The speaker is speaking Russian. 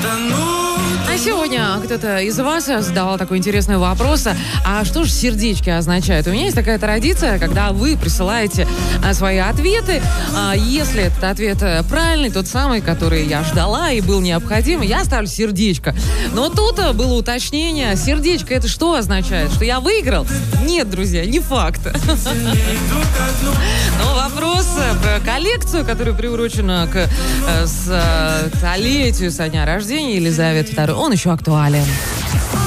А сегодня кто-то из вас задавал такой интересный вопрос, а что же сердечки означают? У меня есть такая традиция, когда вы присылаете свои ответы, если этот ответ правильный, тот самый, который я ждала и был необходим, я ставлю сердечко. Но тут было уточнение, сердечко это что означает? Что я выиграл? Нет, друзья, не факт. Но вопрос про коллекцию, которая приурочена к столетию со дня рождения Елизаветы II, он еще актуален.